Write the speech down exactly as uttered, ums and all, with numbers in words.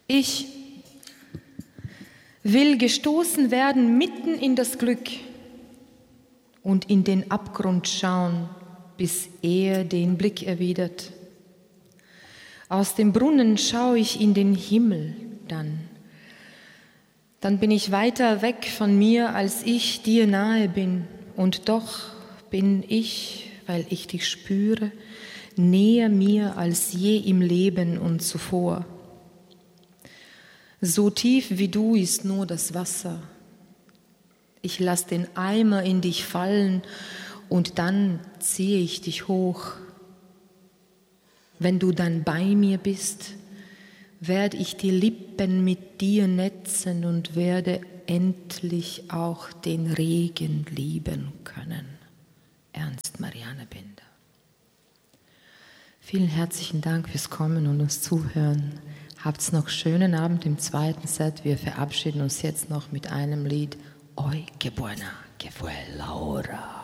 Ich will gestoßen werden mitten in das Glück und in den Abgrund schauen, bis er den Blick erwidert. Aus dem Brunnen schaue ich in den Himmel dann. Dann bin ich weiter weg von mir, als ich dir nahe bin. Und doch bin ich, weil ich dich spüre, näher mir als je im Leben und zuvor. So tief wie du ist nur das Wasser. Ich lass den Eimer in dich fallen und dann ziehe ich dich hoch. Wenn du dann bei mir bist, werde ich die Lippen mit dir netzen und werde endlich auch den Regen lieben können. Ernst Marianne Binder. Vielen herzlichen Dank fürs Kommen und uns Zuhören. Habt's noch schönen Abend im zweiten Set. Wir verabschieden uns jetzt noch mit einem Lied. Oi, que buena, que fue la hora.